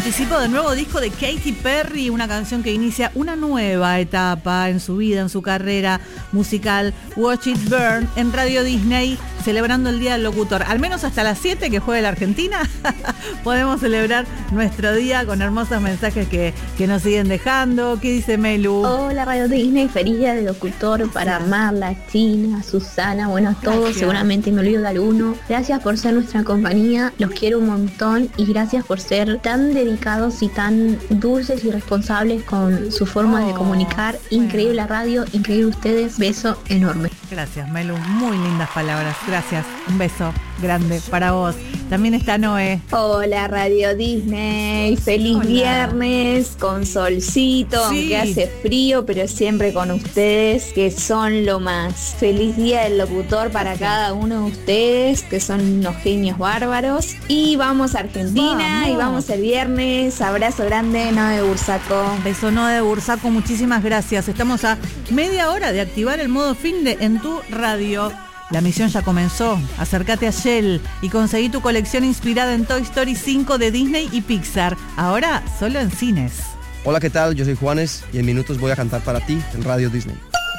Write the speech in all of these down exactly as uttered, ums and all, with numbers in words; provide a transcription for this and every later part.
anticipo del nuevo disco de Katy Perry, una canción que inicia una nueva etapa en su vida, en su carrera musical. Watch It Burn en Radio Disney, celebrando el Día del Locutor. Al menos hasta las siete que juegue la Argentina, podemos celebrar nuestro día con hermosos mensajes que, que nos siguen dejando. ¿Qué dice Melu? Hola Radio Disney, feliz Día del Locutor para Marla, China, Susana, bueno, a todos. Gracias. Seguramente me olvido de alguno. Gracias por ser nuestra compañía, los quiero un montón y gracias por ser tan dedicados y tan dulces y responsables con su forma oh, de comunicar. Increíble la radio, increíble ustedes. Beso enorme. Gracias, Melu, muy lindas palabras. Gracias, un beso grande para vos. También está Noé. Hola Radio Disney, feliz Hola. Viernes con solcito, sí. Aunque hace frío, pero siempre con ustedes que son lo más. Feliz Día del Locutor para cada uno de ustedes que son unos genios bárbaros. Y vamos a Argentina vamos. y vamos el viernes. Abrazo grande, Noé de Bursaco. Beso Noé de Bursaco, muchísimas gracias. Estamos a media hora de activar el modo finde en tu radio. La misión ya comenzó. Acércate a Shell y conseguí tu colección inspirada en Toy Story cinco de Disney y Pixar. Ahora solo en cines. Hola, ¿qué tal? Yo soy Juanes y en minutos voy a cantar para ti en Radio Disney.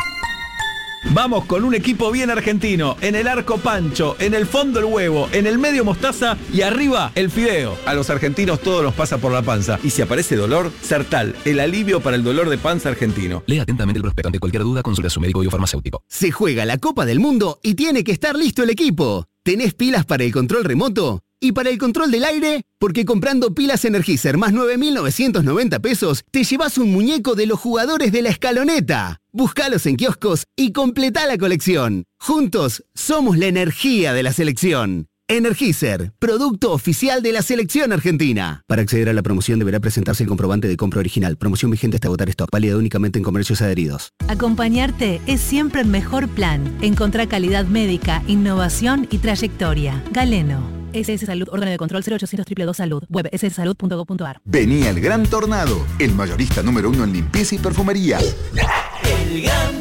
Vamos con un equipo bien argentino. En el arco Pancho, en el fondo el huevo, en el medio mostaza y arriba el fideo. A los argentinos todo nos pasa por la panza. Y si aparece dolor, Sertal, el alivio para el dolor de panza argentino. Lea atentamente el prospecto. Ante cualquier duda, consulte a su médico y o farmacéutico. Se juega la Copa del Mundo y tiene que estar listo el equipo. ¿Tenés pilas para el control remoto? ¿Y para el control del aire? Porque comprando pilas Energizer más nueve mil novecientos noventa pesos, te llevas un muñeco de los jugadores de la escaloneta. Búscalos en kioscos y completá la colección. Juntos, somos la energía de la selección. Energizer, producto oficial de la selección argentina. Para acceder a la promoción deberá presentarse el comprobante de compra original. Promoción vigente hasta agotar stock. Válida únicamente en comercios adheridos. Acompañarte es siempre el mejor plan. Encontrá calidad médica, innovación y trayectoria. Galeno. S S Salud, órgano de control cero ochocientos dos dos dos Salud, web ese ese salud punto com punto a r. Venía el Gran Tornado, el mayorista número uno en limpieza y perfumería. El Gran